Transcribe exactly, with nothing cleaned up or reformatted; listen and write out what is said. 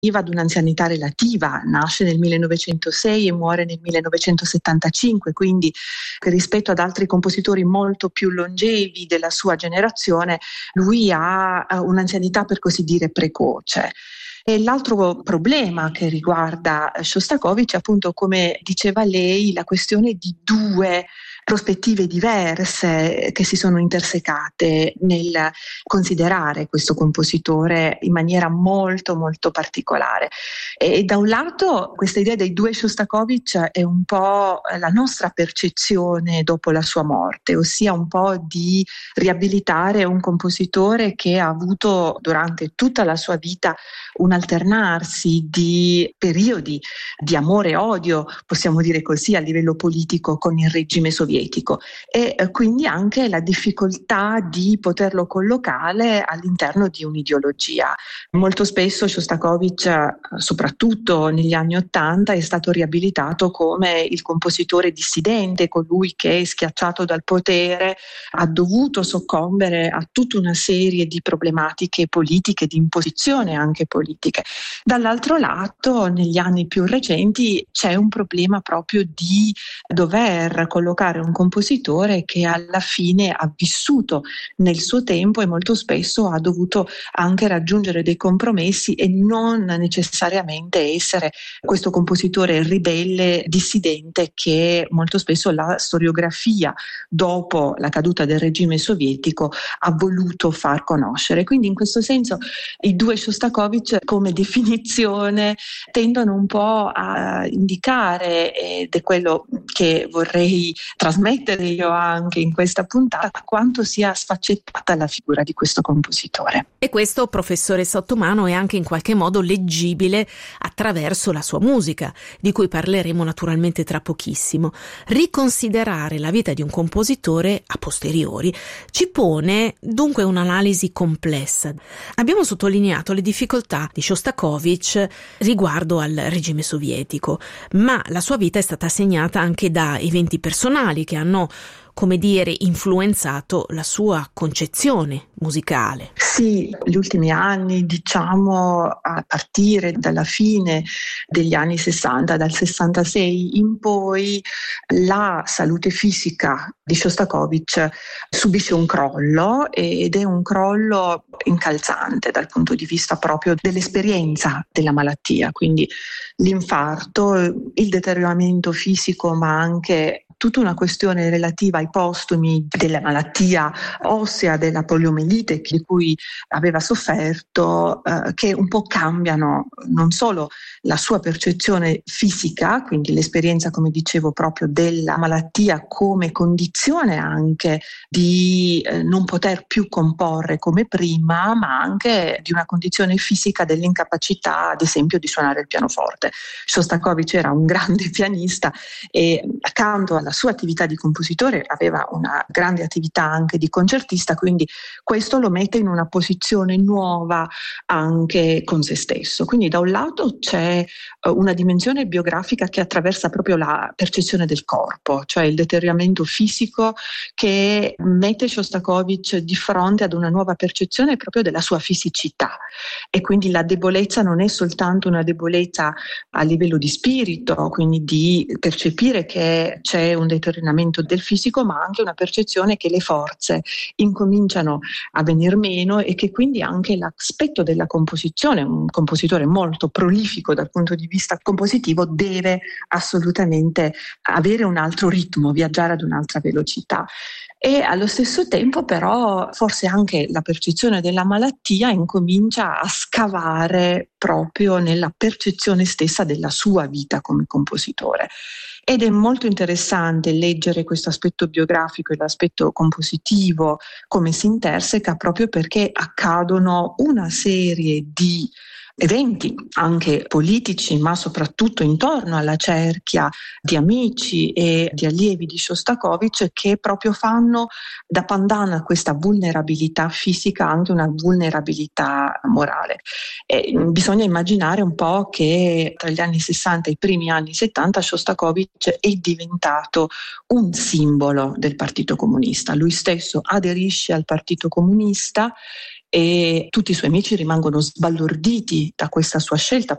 ad un'anzianità relativa, nasce nel millenovecentosei e muore nel millenovecentosettantacinque, quindi rispetto ad altri compositori molto più longevi della sua generazione, lui ha un'anzianità per così dire precoce. E l'altro problema che riguarda Shostakovich è appunto, come diceva lei, la questione di due prospettive diverse che si sono intersecate nel considerare questo compositore in maniera molto molto particolare. E da un lato questa idea dei due Shostakovich è un po' la nostra percezione dopo la sua morte, ossia un po' di riabilitare un compositore che ha avuto durante tutta la sua vita un alternarsi di periodi di amore e odio, possiamo dire così, a livello politico con il regime sovietico, e quindi anche la difficoltà di poterlo collocare all'interno di un'ideologia. Molto spesso Shostakovich, soprattutto negli anni Ottanta, è stato riabilitato come il compositore dissidente, colui che, schiacciato dal potere, ha dovuto soccombere a tutta una serie di problematiche politiche, di imposizione anche politiche. Dall'altro lato, negli anni più recenti c'è un problema proprio di dover collocare un compositore che alla fine ha vissuto nel suo tempo e molto spesso ha dovuto anche raggiungere dei compromessi e non necessariamente essere questo compositore ribelle, dissidente, che molto spesso la storiografia dopo la caduta del regime sovietico ha voluto far conoscere. Quindi in questo senso i due Shostakovich come definizione tendono un po' a indicare, ed è quello che vorrei trasmettere io anche in questa puntata, quanto sia sfaccettata la figura di questo compositore. E questo, professoressa Ottomano, è anche in qualche modo leggibile attraverso la sua musica, di cui parleremo naturalmente tra pochissimo. Riconsiderare la vita di un compositore a posteriori ci pone dunque un'analisi complessa. Abbiamo sottolineato le difficoltà di Shostakovich riguardo al regime sovietico, ma la sua vita è stata segnata anche da eventi personali che hanno, come dire, influenzato la sua concezione musicale. Sì, gli ultimi anni, diciamo a partire dalla fine degli anni sessanta, dal sessantasei in poi, la salute fisica di Shostakovich subisce un crollo, ed è un crollo incalzante dal punto di vista proprio dell'esperienza della malattia, quindi l'infarto, il deterioramento fisico, ma anche tutta una questione relativa ai postumi della malattia ossea, della poliomielite di cui aveva sofferto, eh, che un po' cambiano non solo la sua percezione fisica, quindi l'esperienza, come dicevo, proprio della malattia come condizione anche di eh, non poter più comporre come prima, ma anche di una condizione fisica dell'incapacità, ad esempio, di suonare il pianoforte. Shostakovich era un grande pianista e accanto alla sua attività di compositore aveva una grande attività anche di concertista, quindi questo lo mette in una posizione nuova anche con se stesso. Quindi da un lato c'è una dimensione biografica che attraversa proprio la percezione del corpo, cioè il deterioramento fisico che mette Shostakovich di fronte ad una nuova percezione proprio della sua fisicità, e quindi la debolezza non è soltanto una debolezza a livello di spirito, quindi di percepire che c'è un deterioramento del fisico, ma anche una percezione che le forze incominciano a venir meno e che quindi anche l'aspetto della composizione, un compositore molto prolifico dal punto di vista compositivo, deve assolutamente avere un altro ritmo, viaggiare ad un'altra velocità. E allo stesso tempo però forse anche la percezione della malattia incomincia a scavare proprio nella percezione stessa della sua vita come compositore. Ed è molto interessante leggere questo aspetto biografico e l'aspetto compositivo come si interseca, proprio perché accadono una serie di eventi anche politici, ma soprattutto intorno alla cerchia di amici e di allievi di Shostakovich, che proprio fanno da pandan a questa vulnerabilità fisica anche una vulnerabilità morale. E bisogna immaginare un po' che tra gli anni sessanta e i primi anni settanta Shostakovich è diventato un simbolo del Partito Comunista. Lui stesso aderisce al Partito Comunista e tutti i suoi amici rimangono sbalorditi da questa sua scelta,